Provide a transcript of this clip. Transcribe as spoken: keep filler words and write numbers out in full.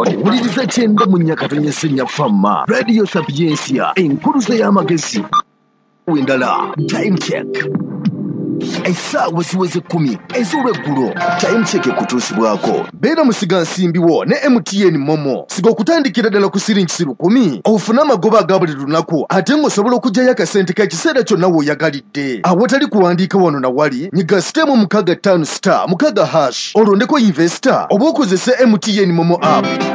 owuliriza kyenda mu nyakatonye senya fama radio sapiensia enkuluza y'amagezi wendala time check essaawa ziweze kkumi ez'olweggulo time check ekutuusibwako beera musiga nsimbiwo ne M T N Momo siga okutandikira ddala ku siringi lukumi ofune amagoba aga buli lunaku ate ng'osobola okuggyayo akasente ka kiseera kyonna w'oyagalidde awatali kuwandiika wano na wali nyiga sitemu mukaaga ttaano star mukaaga hash olondeko investor oba okozese M T N Momo app